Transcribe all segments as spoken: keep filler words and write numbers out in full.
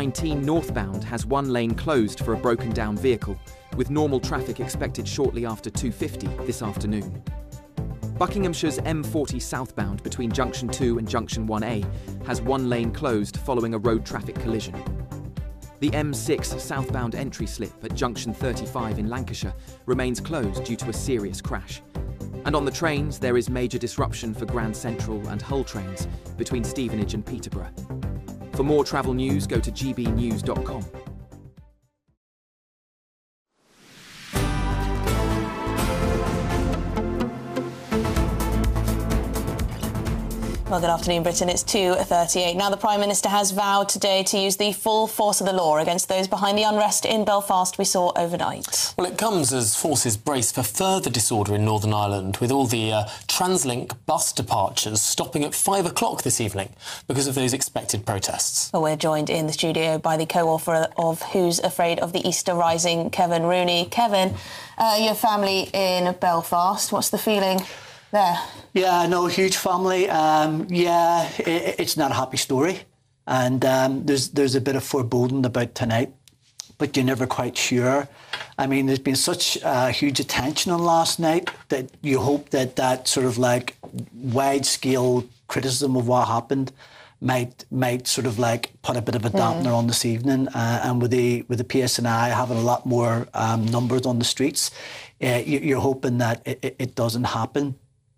nineteen northbound has one lane closed for a broken down vehicle, with normal traffic expected shortly after two fifty this afternoon. Buckinghamshire's M forty southbound between Junction two and Junction one A has one lane closed following a road traffic collision. The M six southbound entry slip at Junction thirty-five in Lancashire remains closed due to a serious crash. And on the trains, there is major disruption for Grand Central and Hull trains between Stevenage and Peterborough. For more travel news, go to g b news dot com. Well, good afternoon, Britain. It's two thirty-eight. Now, the Prime Minister has vowed today to use the full force of the law against those behind the unrest in Belfast we saw overnight. Well, it comes as forces brace for further disorder in Northern Ireland, with all the uh, Translink bus departures stopping at five o'clock this evening because of those expected protests. Well, we're joined in the studio by the co-author of Who's Afraid of the Easter Rising, Kevin Rooney. Kevin, uh, your family in Belfast, what's the feeling there? Yeah, no, huge family. Um, yeah, it, it's not a happy story. And um, there's there's a bit of foreboding about tonight, but you're never quite sure. I mean, there's been such uh, huge attention on last night that you hope that that sort of like wide-scale criticism of what happened might might sort of like put a bit of a dampener mm. on this evening. Uh, and with the with the P S N I having a lot more um, numbers on the streets, uh, you, you're hoping that it, it doesn't happen.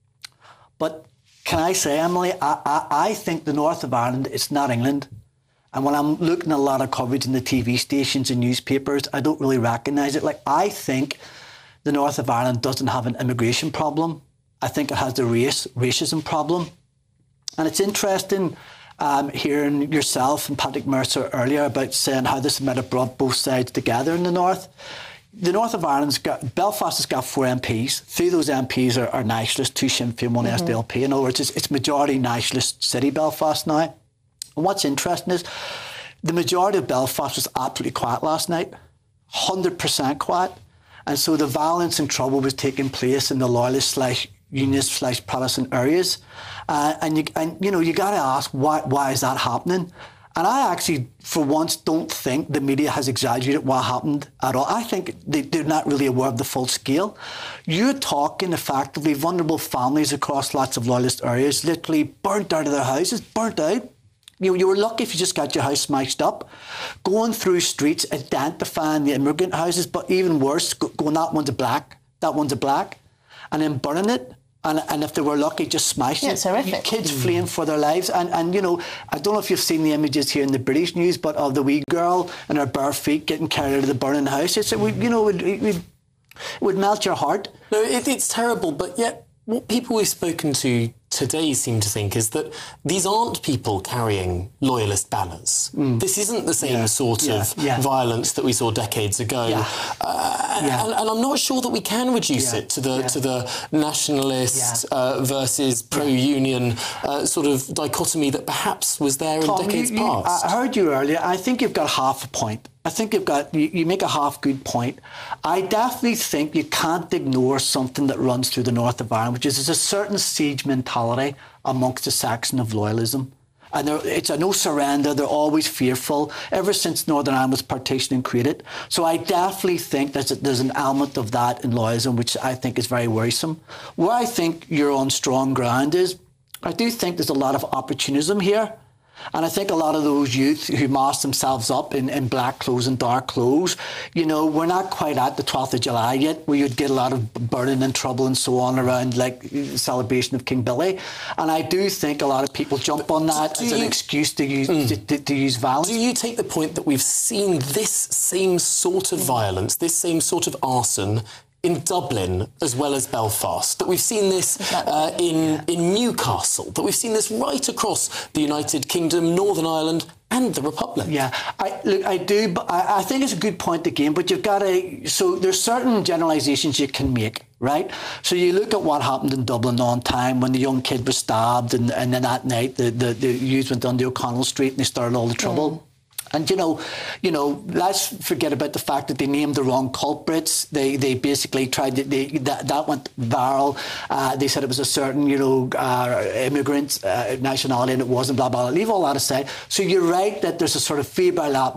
But can I say, Emily, I, I, I think the north of Ireland, it's not England. And when I'm looking at a lot of coverage in the T V stations and newspapers, I don't really recognise it. Like, I think the north of Ireland doesn't have an immigration problem. I think it has the race, racism problem. And it's interesting um, hearing yourself and Patrick Mercer earlier about saying how this might have brought both sides together in the north. The north of Ireland's got, Belfast has got four M Ps. Three of those M Ps are, are nationalists, two Sinn Féin, one mm-hmm. S D L P. In other words, it's, it's majority nationalist city, Belfast now. And what's interesting is the majority of Belfast was absolutely quiet last night, one hundred percent quiet. And so the violence and trouble was taking place in the loyalist slash unionist slash Protestant areas. Uh, and, you, and, you know, you got to ask, why, why is that happening? And I actually, for once, don't think the media has exaggerated what happened at all. I think they, they're not really aware of the full scale. You're talking effectively vulnerable families across lots of loyalist areas, literally burnt out of their houses, burnt out. You, you were lucky if you just got your house smashed up. Going through streets, identifying the immigrant houses, but even worse, going, that one's a black, that one's a black, and then burning it. And, and if they were lucky, just smashed yeah, it. It's horrific. Kids mm. fleeing for their lives. And, and, you know, I don't know if you've seen the images here in the British news, but of the wee girl and her bare feet getting carried out of the burning house. It's, it would, you know, it, it, it would melt your heart. No, it, it's terrible, but yet what people we've spoken to today seem to think is that these aren't people carrying loyalist banners. Mm. This isn't the same yeah. sort yeah. of yeah. violence that we saw decades ago. Yeah. Uh, yeah. And, and I'm not sure that we can reduce yeah. it to the yeah. to the nationalist yeah. uh, versus pro-union uh, sort of dichotomy that perhaps was there Tom, in decades you, you, past. I heard you earlier. I think you've got half a point. I think you've got, you, you make a half good point. I definitely think you can't ignore something that runs through the north of Ireland, which is there's a certain siege mentality amongst the section of loyalism. And it's a no surrender, they're always fearful, ever since Northern Ireland was partitioned and created. So I definitely think there's, a, there's an element of that in loyalism, which I think is very worrisome. Where I think you're on strong ground is, I do think there's a lot of opportunism here. And I think a lot of those youth who mask themselves up in, in black clothes and dark clothes, you know, we're not quite at the twelfth of July yet, where you'd get a lot of burning and trouble and so on around, like, the celebration of King Billy. And I do think a lot of people jump on that do as you, an excuse to use, mm, to, to, to use violence. Do you take the point that we've seen this same sort of violence, this same sort of arson in Dublin as well as Belfast, that we've seen this uh, in, in Newcastle, that we've seen this right across the United Kingdom, Northern Ireland and the Republic? Yeah, I, look, I do, but I, I think it's a good point again, but you've got to, so there's certain generalisations you can make, right? So you look at what happened in Dublin on time when the young kid was stabbed, and, and then that night the, the, the youths went down to O'Connell Street and they started all the trouble. Mm. And, you know, you know, let's forget about the fact that they named the wrong culprits. They they basically tried to, they, that, that went viral. Uh, they said it was a certain, you know, uh, immigrant uh, nationality and it wasn't, blah, blah, blah. Leave all that aside. So you're right that there's a sort of febrile